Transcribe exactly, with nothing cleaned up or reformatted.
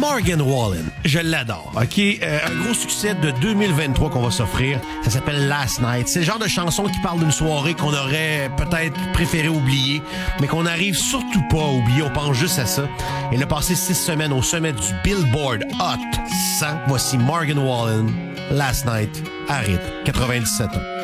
Morgan Wallen, je l'adore. OK, euh, un gros succès de deux mille vingt-trois qu'on va s'offrir. Ça s'appelle Last Night. C'est le genre de chanson qui parle d'une soirée qu'on aurait peut-être préféré oublier, mais qu'on n'arrive surtout pas à oublier. On pense juste à ça. Elle a passé six semaines au sommet du Billboard Hot cent. Voici Morgan Wallen, Last Night, à rythme quatre-vingt-dix-sept ans.